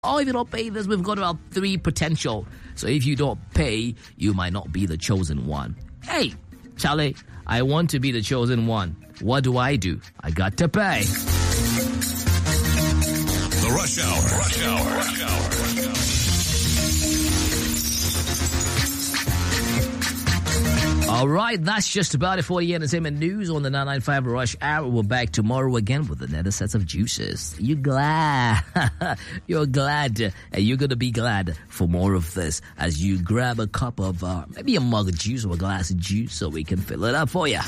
Oh, if you don't pay this, we've got about 3 potential. So if you don't pay, you might not be the chosen one. Hey, Charlie, I want to be the chosen one. What do? I got to pay. The Rush Hour. All right, that's just about it for the entertainment news on the 995 Rush Hour. We're back tomorrow again with another set of juices. You're glad. You're glad. And you're going to be glad for more of this as you grab a cup of, maybe a mug of juice or a glass of juice so we can fill it up for you.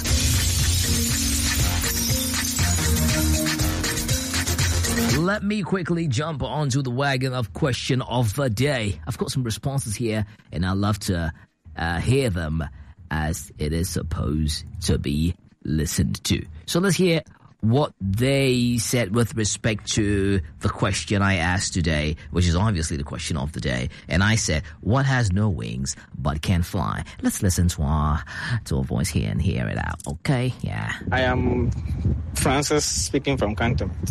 Let me quickly jump onto the wagon of question of the day. I've got some responses here, and I'd love to hear them as it is supposed to be listened to. So let's hear what they said with respect to the question I asked today, which is obviously the question of the day. And I said, what has no wings but can fly? Let's listen to our voice here and hear it out. Okay? Yeah. I am Francis speaking from Cantonment.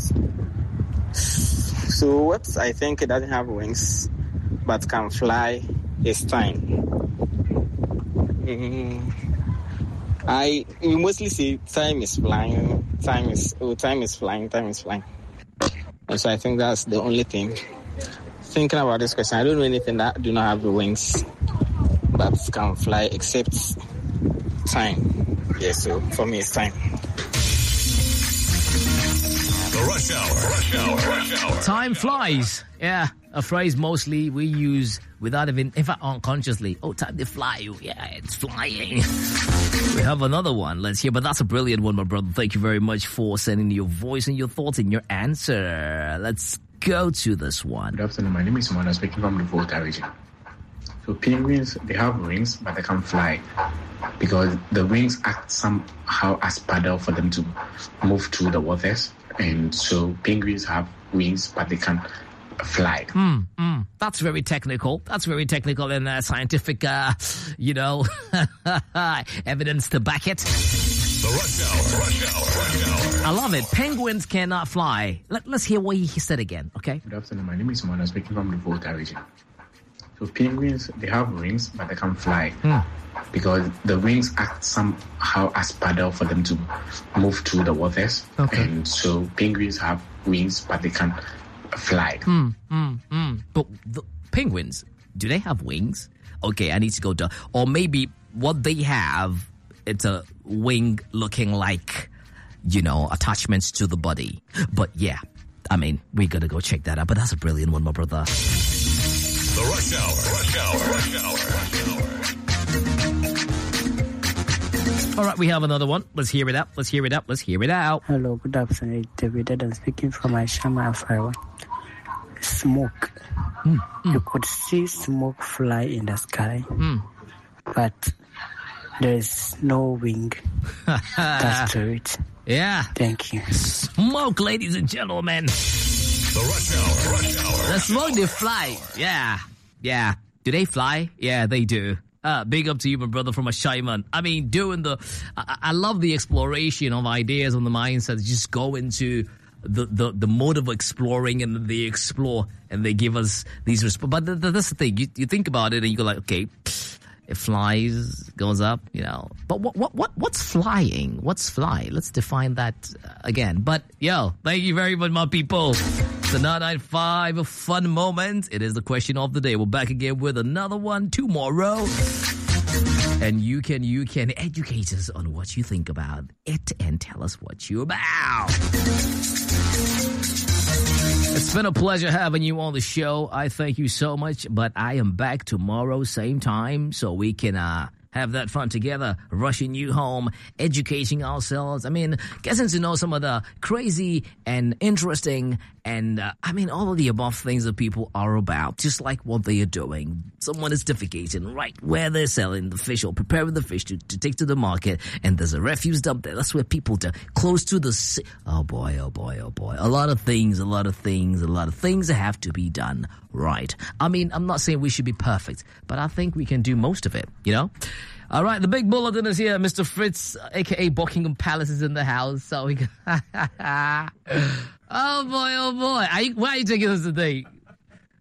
So what I think it doesn't have wings but can fly is time. We mostly say time is flying. Time is flying. And so I think that's the only thing. Thinking about this question, I don't know anything that do not have the wings but can fly except time. Yeah, so for me it's time. The Rush Hour. Time flies. Yeah, a phrase mostly we use without even, in fact, unconsciously. Oh, time to fly. Yeah, it's flying. We have another one. Let's hear. But that's a brilliant one, my brother. Thank you very much for sending your voice and your thoughts and your answer. Let's go to this one. Good afternoon. My name is Mona, speaking from the Volta region. So penguins, they have wings, but they can't fly because the wings act somehow as paddle for them to move through the waters. And so penguins have wings, but they can't fly. That's very technical. That's very technical and scientific, evidence to back it. The Rush Hour. I love it. Penguins cannot fly. Let's hear what he said again, okay? Good afternoon. My name is Mona, speaking from the Volta region. So penguins, they have wings, but they can't fly because the wings act somehow as paddle for them to move through the waters. Okay. And so penguins have wings, but they can't fly. But the penguins, do they have wings? Okay, I need to go down. Or maybe what they have, it's a wing looking like, attachments to the body. But yeah, I mean, we gotta go check that out. But that's a brilliant one, my brother. The Rush Hour. All right, we have another one. Let's hear it out. Hello, good afternoon. David, I'm speaking from Ashama Afara. Smoke. You could see smoke fly in the sky, but there's no wing attached to it. Yeah. Thank you. Smoke, ladies and gentlemen. The Rush Hour. The smoke, they fly. Yeah. Do they fly? Yeah, they do. Big up to you, my brother, from a Shaiman. I mean, I love the exploration of ideas on the mindset. Just go into the mode of exploring, and they explore and they give us these But that's the thing. You think about it and you go like, okay, it flies, goes up, But what's flying? What's fly? Let's define that again. But thank you very much, my people. The 995, a fun moment. It is the question of the day. We're back again with another one tomorrow. And you can educate us on what you think about it and tell us what you're about. It's been a pleasure having you on the show. I thank you so much. But I am back tomorrow, same time, so we can have that fun together, rushing you home, educating ourselves. I mean, getting to know some of the crazy and interesting and, all of the above things that people are about, just like what they are doing. Someone is defecating right where they're selling the fish or preparing the fish to take to the market, and there's a refuse dump there. That's where people do, close to the oh boy. A lot of things that have to be done right. I mean, I'm not saying we should be perfect, but I think we can do most of it, All right, the big bulletin is here. Mr. Fritz, a.k.a. Buckingham Palace, is in the house. So we can... Oh, boy. Why are you taking us today?